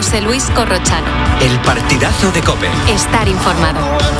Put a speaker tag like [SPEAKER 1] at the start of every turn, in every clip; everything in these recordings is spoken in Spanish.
[SPEAKER 1] José Luis Corrochano.
[SPEAKER 2] El partidazo de COPE.
[SPEAKER 1] Estar informado.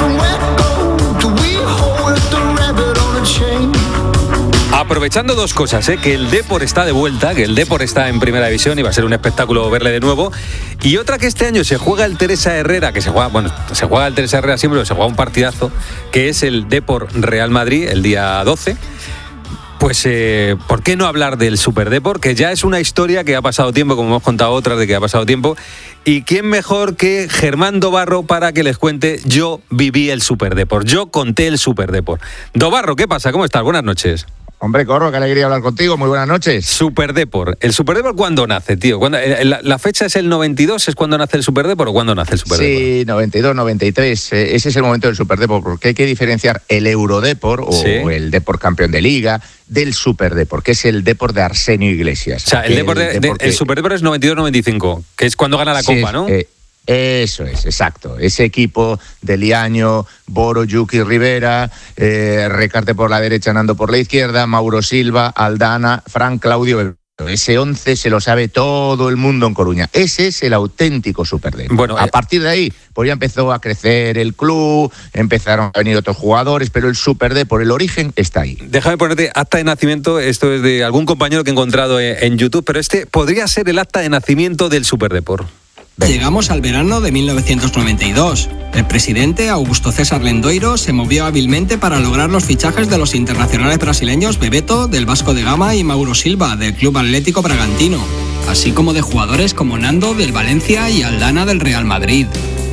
[SPEAKER 3] Aprovechando dos cosas, que el Depor está de vuelta, que el Depor está en primera división y va a ser un espectáculo verle de nuevo. Y otra que este año se juega el Teresa Herrera, que se juega el Teresa Herrera siempre, pero se juega un partidazo, que es el Depor Real Madrid el día 12. Pues, ¿por qué no hablar del Super Depor? Que ya es una historia que ha pasado tiempo, como hemos contado otras de que ha pasado tiempo. ¿Y quién mejor que Germán Dobarro para que les cuente? Yo viví el Super Depor, yo conté el Super Depor. Dobarro, ¿qué pasa? ¿Cómo estás? Buenas noches.
[SPEAKER 4] Hombre, Corro, qué alegría hablar contigo. Muy buenas noches.
[SPEAKER 3] Super Depor. ¿El Super Depor cuándo nace, tío? ¿La fecha es el 92? ¿Es cuando nace el Super Depor o cuándo nace el Super Depor?
[SPEAKER 4] Sí, 92, 93. Ese es el momento del Super Depor, porque hay que diferenciar el Eurodepor o el Depor campeón de Liga del Super Depor, que es el Depor de Arsenio Iglesias.
[SPEAKER 3] O sea, el Super Depor es 92-95, que es cuando gana la Copa, ¿no?
[SPEAKER 4] Eso es, exacto. Ese equipo de Liaño, Boro, Yuki, Rivera, Recarte por la derecha, Nando por la izquierda, Mauro Silva, Aldana, Fran, Claudio. Ese 11 se lo sabe todo el mundo en Coruña. Ese es el auténtico Super Depor. Bueno, a partir de ahí, pues ya empezó a crecer el club, empezaron a venir otros jugadores, pero el Super Depor, el origen, está ahí.
[SPEAKER 3] Déjame ponerte acta de nacimiento, esto es de algún compañero que he encontrado en YouTube, pero este podría ser el acta de nacimiento del Super Depor.
[SPEAKER 5] Llegamos al verano de 1992. El presidente, Augusto César Lendoiro, se movió hábilmente para lograr los fichajes de los internacionales brasileños Bebeto, del Vasco da Gama, y Mauro Silva, del Club Atlético Bragantino, así como de jugadores como Nando, del Valencia, y Aldana, del Real Madrid.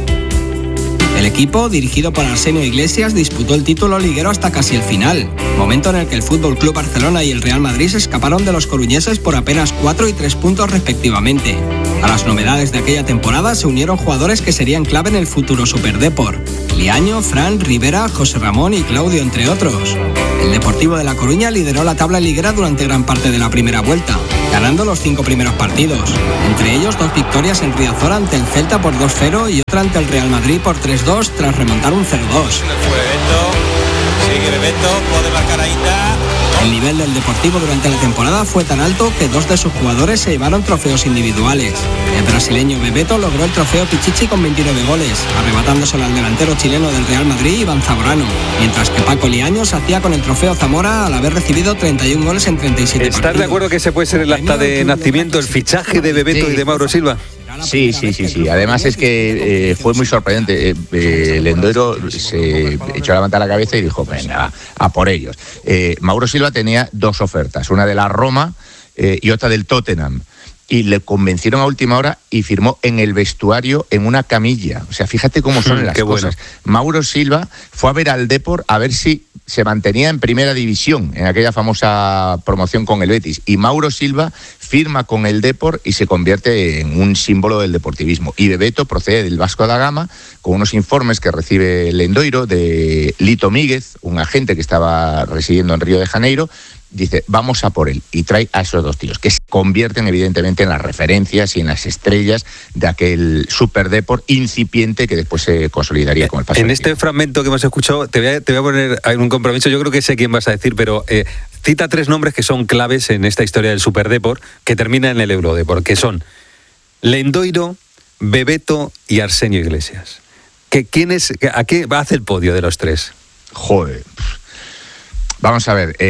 [SPEAKER 5] El equipo, dirigido por Arsenio Iglesias, disputó el título liguero hasta casi el final, momento en el que el Fútbol Club Barcelona y el Real Madrid se escaparon de los coruñeses por apenas 4 y 3 puntos respectivamente. A las novedades de aquella temporada se unieron jugadores que serían clave en el futuro Super Depor: Liaño, Fran, Rivera, José Ramón y Claudio, entre otros. El Deportivo de La Coruña lideró la tabla liguera durante gran parte de la primera vuelta, ganando los 5 primeros partidos, entre ellos 2 victorias en Riazor ante el Celta por 2-0 y otra ante el Real Madrid por 3-2 tras remontar un 0-2.
[SPEAKER 6] Sigue Bebeto, puede marcar a Ita.
[SPEAKER 5] El nivel del Deportivo durante la temporada fue tan alto que 2 de sus jugadores se llevaron trofeos individuales. El brasileño Bebeto logró el trofeo Pichichi con 29 goles, arrebatándoselo al delantero chileno del Real Madrid, Iván Zamorano, mientras que Paco Liaño se hacía con el trofeo Zamora al haber recibido 31 goles en 37 partidos.
[SPEAKER 3] ¿Estás de acuerdo que ese puede ser el acta de nacimiento, el fichaje de Bebeto y de Mauro Silva?
[SPEAKER 4] Sí. Además es que fue muy sorprendente. Lendoiro se echó a levantar la cabeza y dijo, venga, a por ellos. Mauro Silva tenía 2 ofertas, una de la Roma y otra del Tottenham. Y le convencieron a última hora y firmó en el vestuario en una camilla. O sea, fíjate cómo son las cosas. Bueno. Mauro Silva fue a ver al Depor a ver si se mantenía en primera división, en aquella famosa promoción con el Betis. Y Mauro Silva firma con el Depor y se convierte en un símbolo del deportivismo. Y Bebeto procede del Vasco da Gama con unos informes que recibe Lendoiro de Lito Míguez, un agente que estaba residiendo en Río de Janeiro. Dice, vamos a por él, y trae a esos 2 tíos, que se convierten evidentemente en las referencias y en las estrellas de aquel Super Depor incipiente que después se consolidaría con el paso.
[SPEAKER 3] En este fragmento que hemos escuchado, te voy a poner un compromiso, yo creo que sé quién vas a decir, pero cita 3 nombres que son claves en esta historia del Super Depor, que termina en el Eurodepor, que son Lendoiro, Bebeto y Arsenio Iglesias. ¿A qué hace el podio de los 3?
[SPEAKER 4] Joder. Vamos a ver,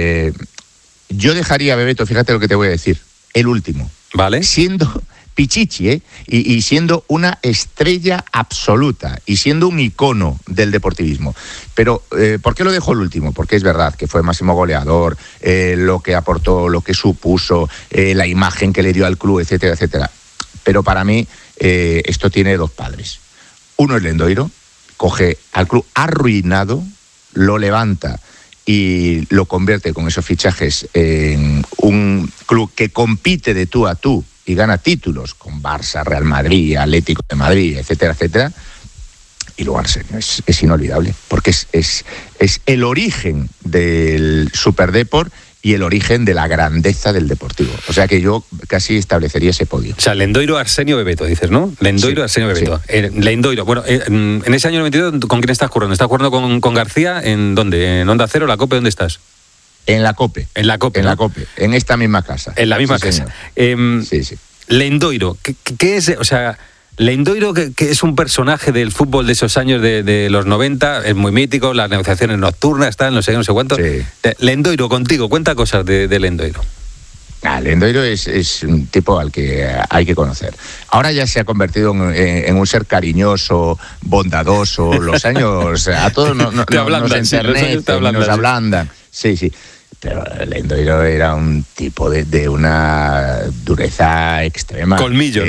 [SPEAKER 4] yo dejaría a Bebeto, fíjate lo que te voy a decir, el último.
[SPEAKER 3] Vale.
[SPEAKER 4] Siendo Pichichi, y siendo una estrella absoluta, y siendo un icono del deportivismo. Pero, ¿por qué lo dejo el último? Porque es verdad que fue máximo goleador, lo que aportó, lo que supuso, la imagen que le dio al club, etcétera, etcétera. Pero para mí, esto tiene 2 padres. Uno es Lendoiro, coge al club arruinado, lo levanta y lo convierte con esos fichajes en un club que compite de tú a tú y gana títulos con Barça, Real Madrid, Atlético de Madrid, etcétera, etcétera. Y luego Arsenio es inolvidable, porque es el origen del Super Depor y el origen de la grandeza del Deportivo. O sea que yo casi establecería ese podio.
[SPEAKER 3] O sea, Lendoiro, Arsenio, Bebeto, dices, ¿no? Lendoiro, sí, Arsenio, Bebeto. Sí. Lendoiro, bueno, en ese año 92, ¿con quién estás jugando? ¿Estás jugando con García? ¿En dónde? ¿En Onda Cero, la COPE? ¿Dónde estás?
[SPEAKER 4] En la COPE.
[SPEAKER 3] En la COPE,
[SPEAKER 4] En
[SPEAKER 3] ¿no?
[SPEAKER 4] la COPE, en esta misma casa.
[SPEAKER 3] En la misma casa.
[SPEAKER 4] Sí.
[SPEAKER 3] Lendoiro, ¿qué es? O sea, Lendoiro, que es un personaje del fútbol de esos años de los 90, es muy mítico, las negociaciones nocturnas, tal, no sé cuánto.
[SPEAKER 4] Sí.
[SPEAKER 3] Lendoiro, contigo, cuenta cosas de Lendoiro.
[SPEAKER 4] Lendoiro es un tipo al que hay que conocer. Ahora ya se ha convertido en un ser cariñoso, bondadoso. Los años a todos nos enternecen, nos ablandan. Sí. Pero Lendoiro era un tipo de una dureza extrema.
[SPEAKER 3] Colmillo, ¿no?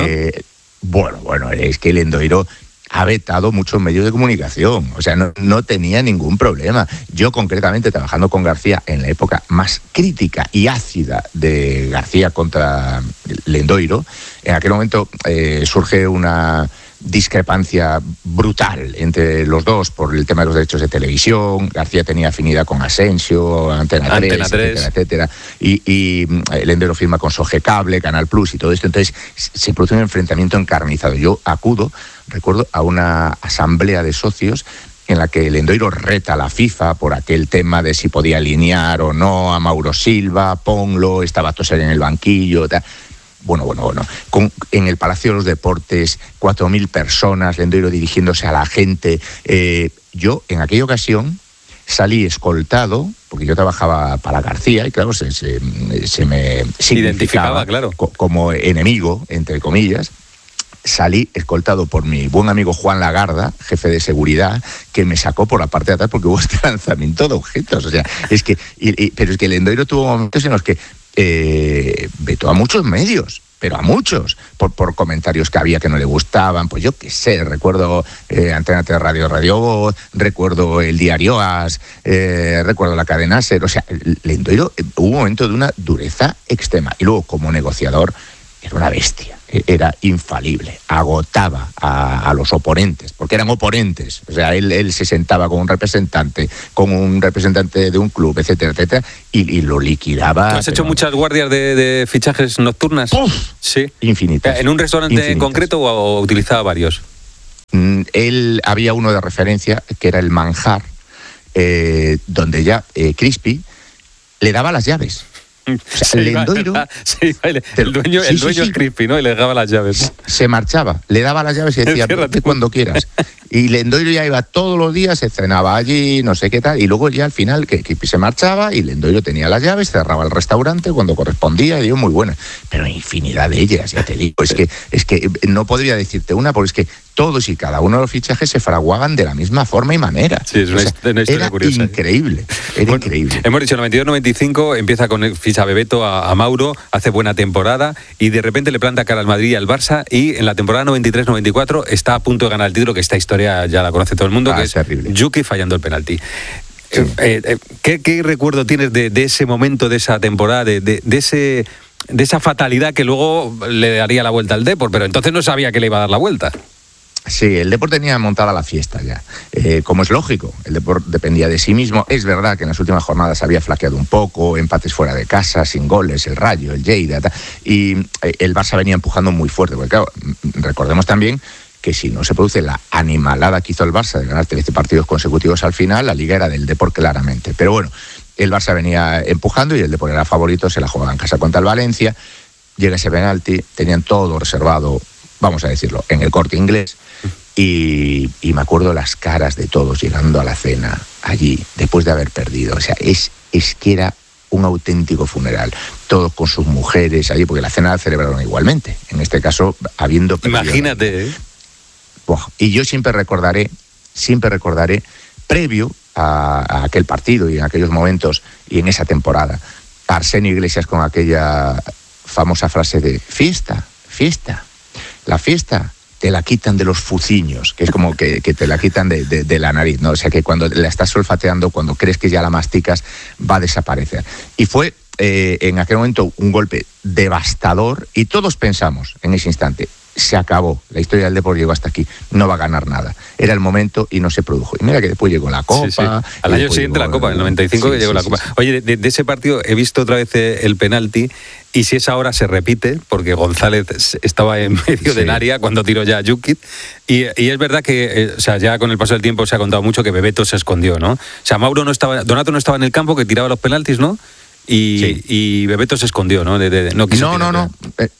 [SPEAKER 4] Bueno, es que Lendoiro ha vetado muchos medios de comunicación, o sea, no tenía ningún problema. Yo concretamente, trabajando con García en la época más crítica y ácida de García contra Lendoiro, en aquel momento surge una discrepancia brutal entre los dos por el tema de los derechos de televisión. García tenía afinidad con Asensio, Antena 3. Etcétera. Y Lendoiro firma con Soge Cable, Canal Plus y todo esto. Entonces se produce un enfrentamiento encarnizado. Yo acudo, recuerdo, a una asamblea de socios en la que Lendoiro reta a la FIFA por aquel tema de si podía alinear o no a Mauro Silva, ponlo, estaba Toser en el banquillo, tal. Bueno. En el Palacio de los Deportes, 4.000 personas, Lendoiro dirigiéndose a la gente. Yo, en aquella ocasión, salí escoltado, porque yo trabajaba para García, y claro, se me
[SPEAKER 3] identificaba, claro,
[SPEAKER 4] como enemigo, entre comillas. Salí escoltado por mi buen amigo Juan Lagarda, jefe de seguridad, que me sacó por la parte de atrás porque hubo este lanzamiento de objetos. O sea, pero es que Lendoiro tuvo momentos en los que vetó a muchos medios, pero a muchos, por comentarios que había que no le gustaban. Pues yo qué sé, recuerdo Antena 3 Radio Voz, recuerdo el diario AS, recuerdo la cadena SER. O sea, Lendoiro hubo un momento de una dureza extrema. Y luego, como negociador, era una bestia. Era infalible, agotaba a los oponentes, porque eran oponentes. O sea, él se sentaba con un representante de un club, etcétera, y lo liquidaba.
[SPEAKER 3] ¿Has hecho muchas guardias de fichajes nocturnas?
[SPEAKER 4] ¡Uf!
[SPEAKER 3] Sí.
[SPEAKER 4] Infinitas.
[SPEAKER 3] ¿En un restaurante en concreto o utilizaba varios?
[SPEAKER 4] Él había uno de referencia, que era el Manjar, donde ya Crispy le daba las llaves. O sea, Lendoiro,
[SPEAKER 3] el dueño es Crispy, ¿no? Y le daba las llaves.
[SPEAKER 4] Se marchaba, le daba las llaves y decía, vete cuando quieras. Y Lendoiro ya iba todos los días, se cenaba allí, no sé qué tal, y luego ya al final que Crispy se marchaba y Lendoiro tenía las llaves, cerraba el restaurante cuando correspondía, y digo, muy buena. Pero infinidad de ellas, ya te digo. Es que no podría decirte una, porque es que todos y cada uno de los fichajes se fraguaban de la misma forma y manera.
[SPEAKER 3] Sí, es una historia
[SPEAKER 4] era
[SPEAKER 3] curiosa.
[SPEAKER 4] Increíble.
[SPEAKER 3] Hemos dicho, 92-95 empieza con ficha Bebeto a Mauro, hace buena temporada y de repente le planta cara al Madrid y al Barça, y en la temporada 93-94 está a punto de ganar el título, que esta historia ya la conoce todo el mundo, que es
[SPEAKER 4] terrible.
[SPEAKER 3] Yuki fallando el penalti.
[SPEAKER 4] Sí.
[SPEAKER 3] ¿Qué recuerdo tienes de ese momento, de esa temporada, de esa fatalidad que luego le daría la vuelta al Depor, pero entonces no sabía que le iba a dar la vuelta?
[SPEAKER 4] Sí, el Depor tenía montada la fiesta ya. Como es lógico, el Depor dependía de sí mismo. Es verdad que en las últimas jornadas había flaqueado un poco, empates fuera de casa, sin goles, el Rayo, el Lleida, y el Barça venía empujando muy fuerte. Porque claro, recordemos también que si no se produce la animalada que hizo el Barça de ganar 13 partidos consecutivos al final, la Liga era del Depor claramente. Pero bueno, el Barça venía empujando y el Depor era favorito, se la jugaba en casa contra el Valencia. Llega ese penalti, tenían todo reservado, vamos a decirlo, en el Corte Inglés. Y me acuerdo las caras de todos llegando a la cena allí, después de haber perdido. O sea, es que era un auténtico funeral. Todos con sus mujeres allí, porque la cena la celebraron igualmente. En este caso, habiendo perdido.
[SPEAKER 3] Imagínate, ¿eh?
[SPEAKER 4] Y yo siempre recordaré, previo a aquel partido y en aquellos momentos y en esa temporada, a Arsenio Iglesias con aquella famosa frase de fiesta, la fiesta te la quitan de los fuciños, que es como que te la quitan de la nariz, ¿no? O sea que cuando la estás olfateando, cuando crees que ya la masticas, va a desaparecer. Y fue en aquel momento un golpe devastador y todos pensamos en ese instante, se acabó, la historia del Depor llegó hasta aquí, no va a ganar nada. Era el momento y no se produjo. Y mira que después llegó la Copa.
[SPEAKER 3] Sí. Al año siguiente la Copa, en el 95 que llegó la Copa. Oye, de ese partido he visto otra vez el penalti, y si esa hora se repite, porque González estaba en medio del área cuando tiró ya a Jukic, y es verdad que, o sea, ya con el paso del tiempo se ha contado mucho que Bebeto se escondió, ¿no? O sea, Donato no estaba en el campo, que tiraba los penaltis, ¿no? y Bebeto se escondió, ¿no? No quiso
[SPEAKER 4] No,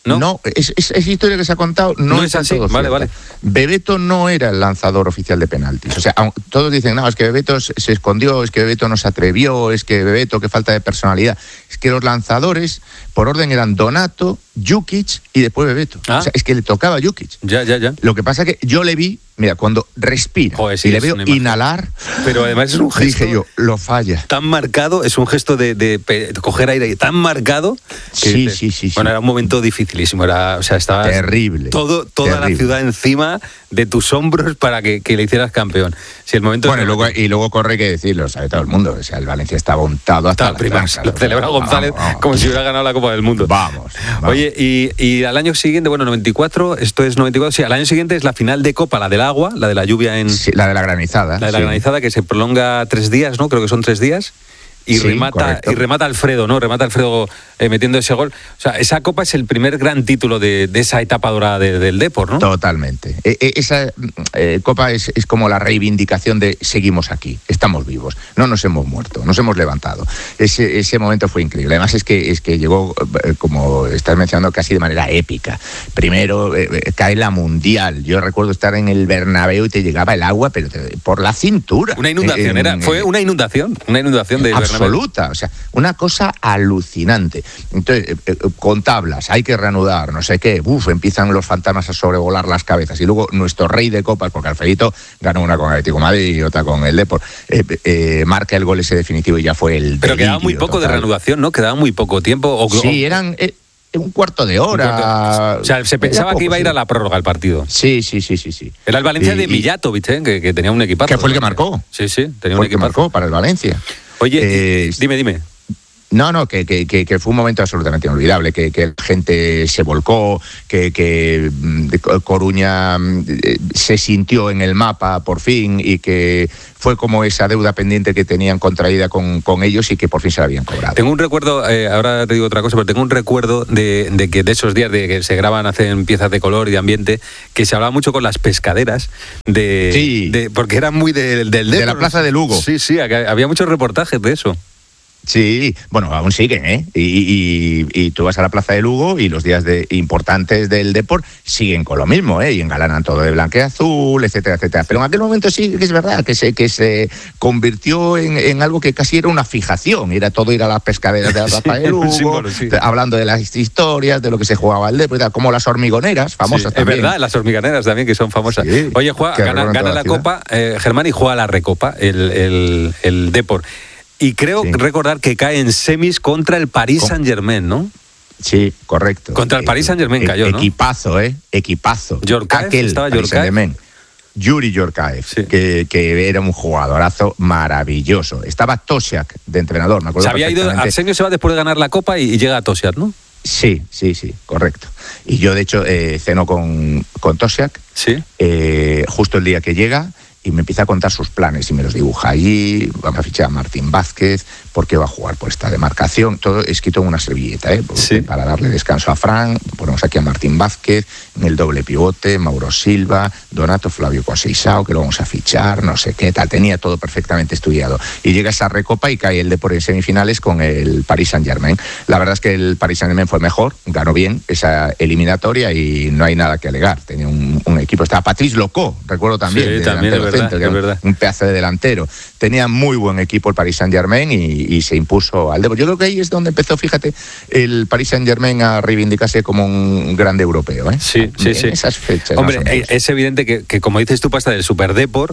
[SPEAKER 4] es historia que se ha contado,
[SPEAKER 3] no es así, vale.
[SPEAKER 4] Bebeto no era el lanzador oficial de penaltis, o sea, todos dicen, no, es que Bebeto se escondió, es que Bebeto no se atrevió, es que Bebeto, qué falta de personalidad. Es que los lanzadores, por orden, eran Donato, Jukic y después Bebeto. O sea, es que le tocaba a Jukic.
[SPEAKER 3] Ya.
[SPEAKER 4] Lo que pasa es que yo le vi, mira, cuando respira y le veo inhalar,
[SPEAKER 3] pero además es un gesto,
[SPEAKER 4] dije yo, lo falla.
[SPEAKER 3] Tan marcado, es un gesto de coger aire tan marcado que
[SPEAKER 4] sí.
[SPEAKER 3] Bueno, era un momento dificilísimo, estaba
[SPEAKER 4] terrible.
[SPEAKER 3] Toda la ciudad encima de tus hombros para que le hicieras campeón. Si el momento
[SPEAKER 4] luego corre, que decirlo, sabe todo el mundo, o sea, el Valencia estaba untado hasta la
[SPEAKER 3] tranza. Lo celebra González como si hubiera ganado la Copa del Mundo.
[SPEAKER 4] Vamos.
[SPEAKER 3] Oye, y al año siguiente, 94, esto es 94, sí, al año siguiente es la final de Copa, la del agua, la de la lluvia en...
[SPEAKER 4] Sí, la de la granizada.
[SPEAKER 3] La de la granizada, que se prolonga 3 días, ¿no? Creo que son 3 días. Y remata Alfredo, ¿no? Remata Alfredo metiendo ese gol. O sea, esa Copa es el primer gran título de esa etapa dorada del Depor, ¿no?
[SPEAKER 4] Totalmente. Esa Copa es como la reivindicación de seguimos aquí, estamos vivos, no nos hemos muerto, nos hemos levantado. Ese momento fue increíble. Además es que llegó, como estás mencionando, casi de manera épica. Primero cae la Mundial. Yo recuerdo estar en el Bernabéu y te llegaba el agua, pero por la cintura.
[SPEAKER 3] Una inundación, fue una inundación de Bernabéu.
[SPEAKER 4] Absoluta, o sea, una cosa alucinante. Entonces, con tablas, hay que reanudar, no sé qué, empiezan los fantasmas a sobrevolar las cabezas. Y luego nuestro rey de copas, porque Alfredito ganó una con Atlético de Madrid y otra con el Depor, marca el gol ese definitivo y ya fue el
[SPEAKER 3] Pero quedaba muy poco
[SPEAKER 4] total.
[SPEAKER 3] De reanudación, ¿no? Quedaba muy poco tiempo.
[SPEAKER 4] Sí, eran... un cuarto de hora.
[SPEAKER 3] O sea, se pensaba que iba a ir a la prórroga el partido.
[SPEAKER 4] Sí.
[SPEAKER 3] Era el Valencia de Mijatovic, que tenía un equipazo.
[SPEAKER 4] Que fue el que marcó.
[SPEAKER 3] Sí, tenía
[SPEAKER 4] un equipazo.
[SPEAKER 3] El que
[SPEAKER 4] marcó para el Valencia.
[SPEAKER 3] Oye, dime.
[SPEAKER 4] No, que fue un momento absolutamente inolvidable, que la gente se volcó, que Coruña se sintió en el mapa por fin y que fue como esa deuda pendiente que tenían contraída con ellos y que por fin se la habían cobrado.
[SPEAKER 3] Tengo un recuerdo, ahora te digo otra cosa, pero tengo un recuerdo de que de esos días de que se graban, hacen piezas de color y de ambiente, que se hablaba mucho con las pescaderas, porque eran muy del Depor.
[SPEAKER 4] De la Plaza de Lugo.
[SPEAKER 3] Sí, había muchos reportajes de eso.
[SPEAKER 4] Sí, bueno, aún siguen, ¿eh? Y tú vas a la Plaza de Lugo y los días importantes del Depor siguen con lo mismo, ¿eh? Y engalanan todo de blanqueazul, etcétera, etcétera. Pero en aquel momento sí que es verdad que se convirtió en algo que casi era una fijación. Era todo ir a las pescaderas de la Plaza de Lugo, símbolo, hablando de las historias, de lo que se jugaba el Depor, como las hormigoneras, famosas también.
[SPEAKER 3] Es verdad, las hormigoneras también, que son famosas. Sí, oye, gana la Copa, Germán, y juega la Recopa, el Depor. Y creo recordar que cae en semis contra el Paris Saint-Germain, ¿no?
[SPEAKER 4] Sí, correcto.
[SPEAKER 3] Contra el Paris Saint-Germain cayó, ¿no?
[SPEAKER 4] Equipazo, Equipazo.
[SPEAKER 3] Estaba
[SPEAKER 4] Yuri Yorkaev, que era un jugadorazo maravilloso. Estaba Tosiak de entrenador, me acuerdo.
[SPEAKER 3] Se había ido, Arsenio se va después de ganar la Copa y llega a Tosiak, ¿no?
[SPEAKER 4] Sí, correcto. Y yo, de hecho, ceno con Tosiak, justo el día que llega, y me empieza a contar sus planes y me los dibuja allí. Vamos a fichar a Martín Vázquez, porque va a jugar por esta demarcación, todo escrito en una servilleta, para darle descanso a Fran. Ponemos aquí a Martín Vázquez, en el doble pivote, Mauro Silva, Donato, Flavio Conceição, que lo vamos a fichar, no sé qué tal, tenía todo perfectamente estudiado. Y llega esa Recopa y cae el Depor en semifinales con el Paris Saint-Germain. La verdad es que el Paris Saint-Germain fue mejor, ganó bien esa eliminatoria y no hay nada que alegar. Tenía un equipo, estaba Patrice Locó, recuerdo también,
[SPEAKER 3] también es verdad.
[SPEAKER 4] Un pedazo de delantero. Tenía muy buen equipo el Paris Saint-Germain y se impuso al Depor. Yo creo que ahí es donde empezó, fíjate, el Paris Saint-Germain a reivindicarse como un grande europeo.
[SPEAKER 3] Sí.
[SPEAKER 4] En esas fechas.
[SPEAKER 3] Hombre, es evidente que, como dices tú, pasa del Super Depor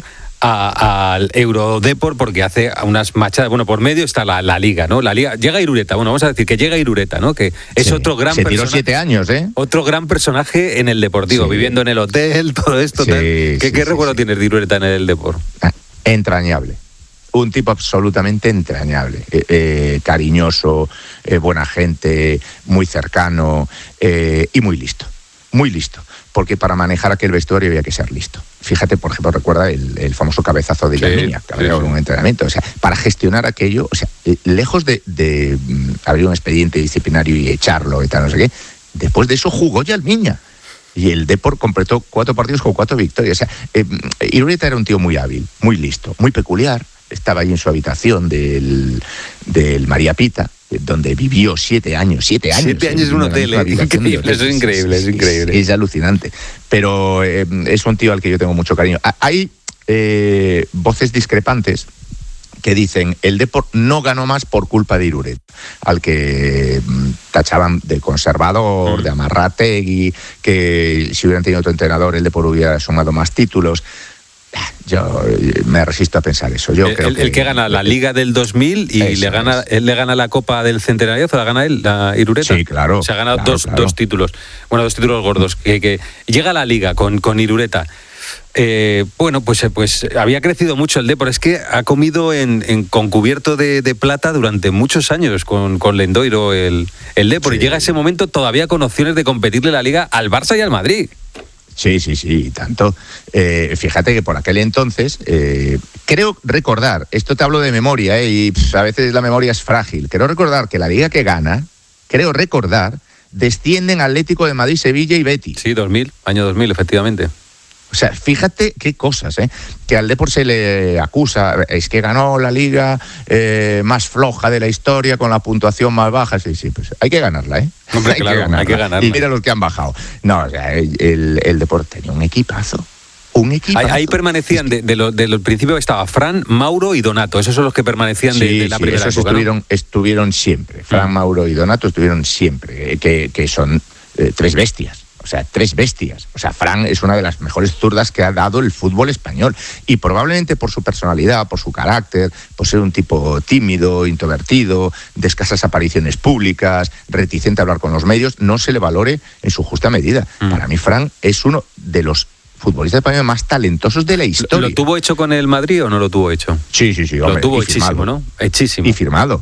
[SPEAKER 3] al Eurodepor, porque hace unas machadas. Bueno, por medio está la Liga, ¿no? La Liga llega Irureta. Bueno, vamos a decir que llega Irureta, ¿no? Que es otro gran personaje. Se tiró 7
[SPEAKER 4] años, ¿eh?
[SPEAKER 3] Otro gran personaje en el Deportivo, viviendo en el hotel, todo esto. ¿Qué recuerdo tienes de Irureta en el Depor?
[SPEAKER 4] Entrañable. Un tipo absolutamente entrañable, cariñoso, buena gente, muy cercano y muy listo, porque para manejar aquel vestuario había que ser listo. Fíjate, por ejemplo, recuerda el famoso cabezazo de Yalmiña, que había un entrenamiento. O sea, para gestionar aquello, o sea, lejos de abrir un expediente disciplinario y echarlo y tal, no sé qué, después de eso jugó Yalmiña. Y el Depor completó 4 partidos con 4 victorias. O sea, Irureta era un tío muy hábil, muy listo, muy peculiar. Estaba allí en su habitación del María Pita, donde vivió 7 años. 7 años
[SPEAKER 3] en un hotel, increíble, eso es increíble, es increíble.
[SPEAKER 4] Es alucinante. Pero es un tío al que yo tengo mucho cariño. Hay voces discrepantes que dicen el Depor no ganó más por culpa de Irureta, al que tachaban de conservador, de amarrategui, que si hubieran tenido otro entrenador el Depor hubiera sumado más títulos. Yo me resisto a pensar eso. Yo creo
[SPEAKER 3] el que gana la Liga del 2000 y él le gana la Copa del Centenario, ¿la gana él, la Irureta?
[SPEAKER 4] Sí, claro.
[SPEAKER 3] Se ha ganado dos títulos. Bueno, 2 títulos gordos. Que llega a la Liga con Irureta. Pues había crecido mucho el Depor. Es que ha comido con cubierto de plata durante muchos años con Lendoiro el Depor. Sí. Y llega ese momento todavía con opciones de competirle la Liga al Barça y al Madrid.
[SPEAKER 4] Sí, tanto. Fíjate que por aquel entonces, creo recordar, esto te hablo de memoria, y a veces la memoria es frágil, creo recordar que la liga que gana, descienden Atlético de Madrid, Sevilla y Betis.
[SPEAKER 3] Sí, año 2000, efectivamente.
[SPEAKER 4] O sea, fíjate qué cosas, que al Depor se le acusa, es que ganó la liga más floja de la historia con la puntuación más baja. Sí, pues hay que ganarla,
[SPEAKER 3] Hombre, hay que ganarla.
[SPEAKER 4] Y mira los que han bajado. No, o sea, el Depor tenía un equipazo.
[SPEAKER 3] Ahí permanecían, del principio estaba Fran, Mauro y Donato. Esos son los que permanecían de la primera época, ¿no?
[SPEAKER 4] Estuvieron siempre. Fran, Mauro y Donato estuvieron siempre, que son 3 bestias. O sea, 3 bestias. O sea, Fran es una de las mejores zurdas que ha dado el fútbol español. Y probablemente por su personalidad, por su carácter, por ser un tipo tímido, introvertido, de escasas apariciones públicas, reticente a hablar con los medios, no se le valore en su justa medida. Para mí, Fran es uno de los futbolistas españoles más talentosos de la historia.
[SPEAKER 3] ¿Lo tuvo hecho con el Madrid o no lo tuvo hecho?
[SPEAKER 4] Sí, hombre.
[SPEAKER 3] Lo tuvo hechísimo, ¿no? Hechísimo.
[SPEAKER 4] Y firmado.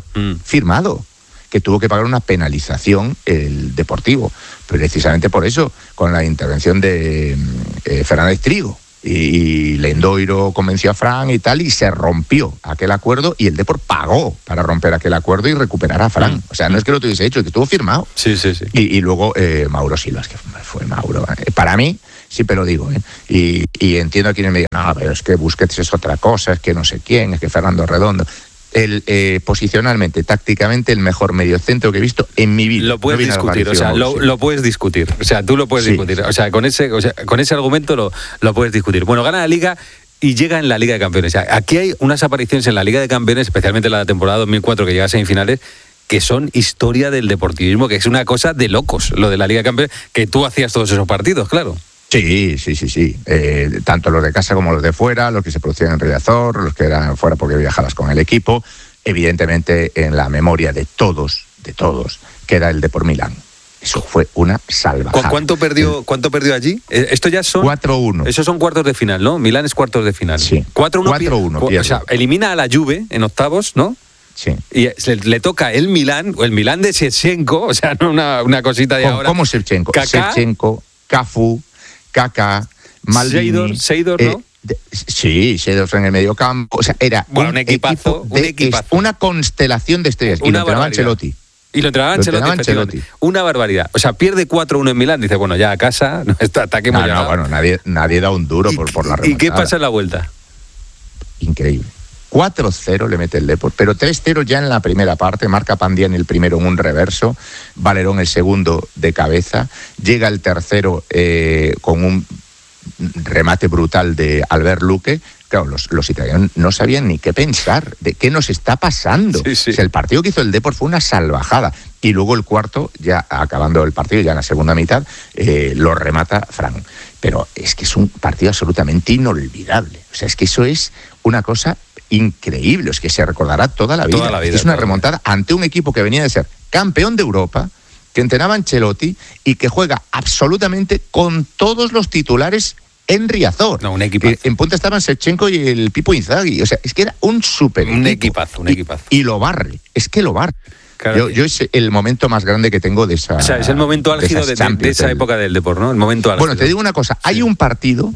[SPEAKER 4] Que tuvo que pagar una penalización el Deportivo, precisamente por eso, con la intervención de Fernández Trigo. Y Lendoiro convenció a Fran y tal, y se rompió aquel acuerdo, y el Depor pagó para romper aquel acuerdo y recuperar a Fran. O sea, no es que lo tuviese hecho, es que estuvo firmado.
[SPEAKER 3] Sí.
[SPEAKER 4] Y luego Mauro Silva, es que fue Mauro. Para mí, siempre lo digo, y entiendo a quienes me digan, no, pero es que Busquets es otra cosa, es que no sé quién, es que Fernando Redondo. Posicionalmente, tácticamente, el mejor mediocentro que he visto en mi vida.
[SPEAKER 3] Lo puedes discutir, o sea, lo puedes discutir. O sea, tú lo puedes discutir. O sea, con ese argumento lo puedes discutir. Bueno, gana la Liga y llega en la Liga de Campeones. O sea, aquí hay unas apariciones en la Liga de Campeones, especialmente la temporada 2004, que llega a semifinales, que son historia del deportivismo, que es una cosa de locos, lo de la Liga de Campeones, que tú hacías todos esos partidos, claro.
[SPEAKER 4] Sí. Tanto los de casa como los de fuera, los que se producían en Riazor, los que eran fuera porque viajabas con el equipo. Evidentemente, en la memoria de todos, queda el Depor Milán. Eso fue una salvajada.
[SPEAKER 3] ¿Cuánto perdió allí? Esto ya son
[SPEAKER 4] 4-1.
[SPEAKER 3] Esos son cuartos de final, ¿no? Milán es cuartos de final.
[SPEAKER 4] Sí.
[SPEAKER 3] 4-1 pierde. O sea, elimina a la Juve en octavos, ¿no?
[SPEAKER 4] Sí.
[SPEAKER 3] Y le toca el Milán de Shevchenko, o sea, no una cosita de ahora.
[SPEAKER 4] ¿Cómo Shevchenko? Shevchenko, Cafu, Kaká, Maldini.
[SPEAKER 3] Seidor, ¿no?
[SPEAKER 4] Sí, Seidor en el medio campo. O sea, era
[SPEAKER 3] un equipazo.
[SPEAKER 4] Una constelación de estrellas. Y lo entrenaba Ancelotti.
[SPEAKER 3] Y lo entrenaba Ancelotti. Una barbaridad. O sea, pierde 4-1 en Milán. Dice, bueno, ya a casa, ataque muy
[SPEAKER 4] No, bueno, nadie da un duro por la remontada.
[SPEAKER 3] ¿Y qué pasa en la vuelta?
[SPEAKER 4] Increíble. 4-0 le mete el Depor, pero 3-0 ya en la primera parte, marca Pandiani el primero en un reverso, Valerón el segundo de cabeza, llega el tercero con un remate brutal de Albert Luque. Claro, los italianos no sabían ni qué pensar, de qué nos está pasando.
[SPEAKER 3] Sí.
[SPEAKER 4] O sea, el partido que hizo el Depor fue una salvajada. Y luego el cuarto, ya acabando el partido, ya en la segunda mitad, lo remata Fran. Pero es que es un partido absolutamente inolvidable. O sea, es que eso es una cosa increíble, es que se recordará toda la vida. Es una remontada ante un equipo que venía de ser campeón de Europa, que entrenaba Ancelotti y que juega absolutamente con todos los titulares en Riazor.
[SPEAKER 3] No, un equipazo.
[SPEAKER 4] En punta estaban Shevchenko y el Pipo Inzaghi. O sea, es que era un súper equipo.
[SPEAKER 3] Un equipazo.
[SPEAKER 4] Y lo barre, es que lo barre. Claro, yo es el momento más grande que tengo de esa.
[SPEAKER 3] O sea, es el momento álgido de esa época del Depor, ¿no? El momento álgido.
[SPEAKER 4] Bueno, te digo una cosa, hay un partido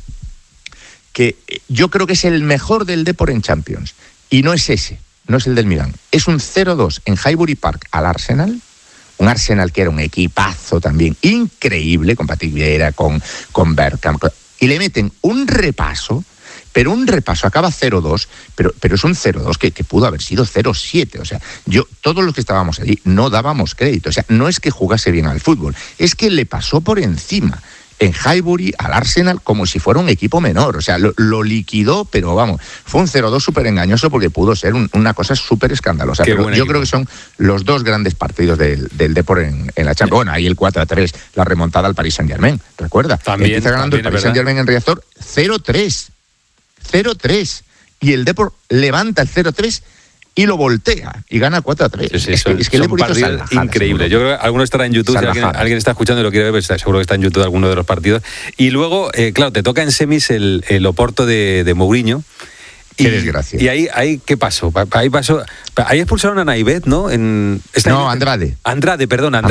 [SPEAKER 4] que yo creo que es el mejor del Depor en Champions. Y no es ese, no es el del Milán. Es un 0-2 en Highbury Park al Arsenal. Un Arsenal que era un equipazo también increíble, con Patrick Vieira, con Bergkamp. Y le meten un repaso, pero un repaso, acaba 0-2, pero es un 0-2 que pudo haber sido 0-7. O sea, todos los que estábamos allí no dábamos crédito. O sea, no es que jugase bien al fútbol, es que le pasó por encima en Highbury al Arsenal como si fuera un equipo menor. O sea, lo liquidó, pero vamos, fue un 0-2 súper engañoso porque pudo ser una cosa súper escandalosa. Pero yo creo que son los dos grandes partidos del Depor en la Champions. Bueno, ahí el 4-3, la remontada al Paris Saint-Germain, ¿recuerda?
[SPEAKER 3] También,
[SPEAKER 4] empieza ganando el Paris Saint-Germain en Riazor 0-3. Y el Depor levanta el 0-3 y lo voltea y gana 4-3.
[SPEAKER 3] Sí,
[SPEAKER 4] es que el Depor hizo
[SPEAKER 3] increíble. Yo creo que alguno estará en YouTube, si alguien está escuchando y lo quiere ver, pues seguro que está en YouTube alguno de los partidos. Y luego, claro, te toca en semis el Oporto de Mourinho.
[SPEAKER 4] Qué desgracia.
[SPEAKER 3] Y ahí ¿qué pasó? Ahí expulsaron a Naivet, ¿no?
[SPEAKER 4] Andrade.
[SPEAKER 3] Andrade,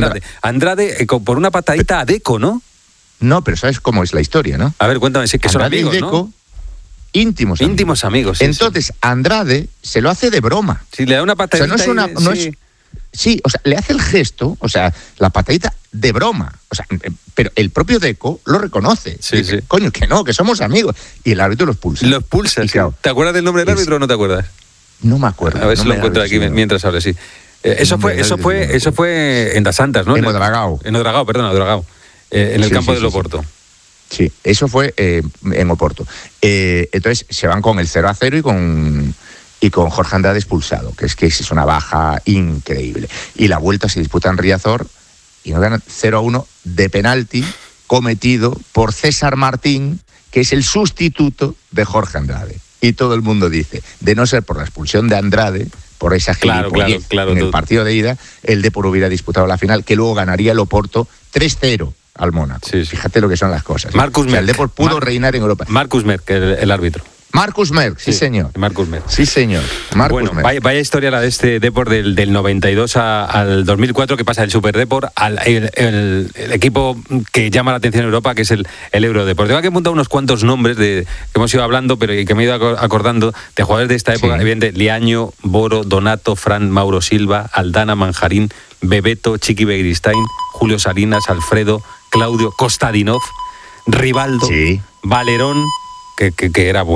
[SPEAKER 3] por una patadita a Deco, ¿no?
[SPEAKER 4] No, pero ¿sabes cómo es la historia, no?
[SPEAKER 3] A ver, cuéntame, que son
[SPEAKER 4] Andrade
[SPEAKER 3] amigos,
[SPEAKER 4] y Deco,
[SPEAKER 3] ¿no?
[SPEAKER 4] Íntimos amigos.
[SPEAKER 3] Sí,
[SPEAKER 4] entonces, Andrade se lo hace de broma.
[SPEAKER 3] Sí, le da una patadita.
[SPEAKER 4] O sea, o sea, le hace el gesto, o sea, la patadita de broma. O sea, pero el propio Deco lo reconoce.
[SPEAKER 3] Sí,
[SPEAKER 4] dice, coño, que no, que somos amigos. Y el árbitro lo expulsa.
[SPEAKER 3] Lo expulsa, sí. Claro, ¿te acuerdas del nombre del árbitro o no te acuerdas?
[SPEAKER 4] No me acuerdo.
[SPEAKER 3] A ver si lo encuentro aquí mientras hables, sí. Eso fue en Das Santas, ¿no?
[SPEAKER 4] En Odragao.
[SPEAKER 3] En Odragao. En el campo del Oporto.
[SPEAKER 4] Sí, eso fue en Oporto. Entonces se van con el 0-0 y con Jorge Andrade expulsado, que es una baja increíble. Y la vuelta se disputa en Riazor y nos ganan 0-1 de penalti cometido por César Martín, que es el sustituto de Jorge Andrade. Y todo el mundo dice, de no ser por la expulsión de Andrade, por esa gilipollez en el partido de ida, el Depor hubiera disputado la final, que luego ganaría el Oporto 3-0 al Mónaco. Sí. Fíjate lo que son las cosas.
[SPEAKER 3] Marcus Merck.
[SPEAKER 4] El Depor pudo reinar en Europa.
[SPEAKER 3] Marcus Merck, el árbitro.
[SPEAKER 4] Marcus Merck, sí señor.
[SPEAKER 3] Marcus Merck.
[SPEAKER 4] Sí, señor. Marcus Merck.
[SPEAKER 3] Vaya historia la de este Depor del 92 al 2004, que pasa del Super Depor al el equipo que llama la atención en Europa, que es el Eurodepor. Tengo que apuntar unos cuantos nombres que hemos ido hablando, pero que me he ido acordando de jugadores de esta época. Evidentemente, Liaño, Boro, Donato, Fran, Mauro Silva, Aldana, Manjarín, Bebeto, Chiqui Begiristain, Julio Salinas, Alfredo, Claudio, Kostadinov, Rivaldo, Valerón, que era bueno.